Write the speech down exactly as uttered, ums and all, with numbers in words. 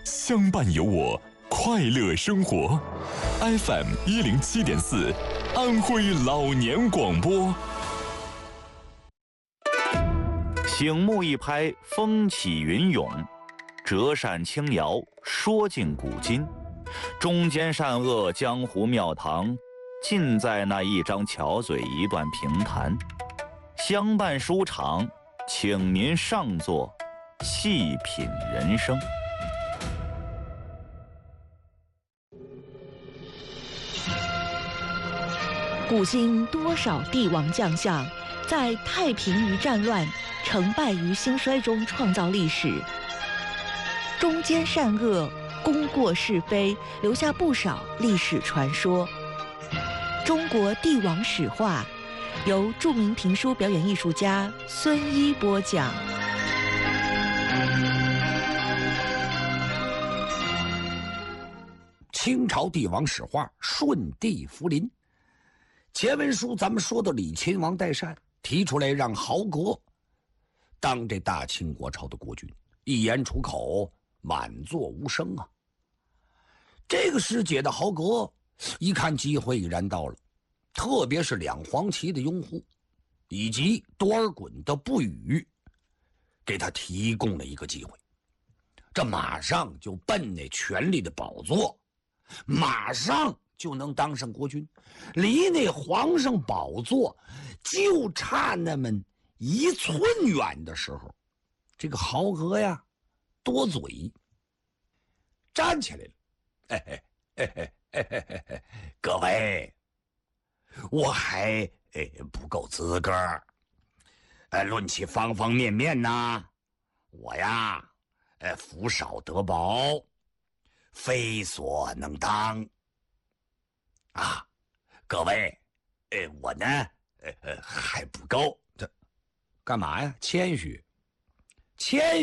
相伴有我，快乐生活。F M 一零七点四，安徽老年广播。 醒目一拍，风起云涌；折扇轻摇，说尽古今。中间善恶，江湖庙堂，尽在那一张巧嘴，一段评弹。相伴书场，请您上座，细品人生。 古今多少帝王将相，在太平于战乱、成败于兴衰中创造历史。中间善恶，功过是非，留下不少历史传说。中国帝王史话，由著名评书表演艺术家孙一播讲。 清朝帝王史话，顺帝福临。前文书咱们说到李亲王代善提出来让豪格当这大清国朝的国君，一言出口，满座无声啊。这个时节的豪格一看机会已然到了，特别是两黄旗的拥护以及多尔衮的不语，给他提供了一个机会，这马上就奔那权力的宝座，马上就能当上国君，离那皇上宝座就差那么一寸远的时候，这个豪格呀多嘴站起来了。嘿嘿嘿嘿嘿嘿嘿，各位，我还哎不够资格，呃，论起方方面面呐，我呀，呃，福少得宝，非所能当啊！各位，呃，我呢，呃呃，还不够。这干嘛呀？谦虚，谦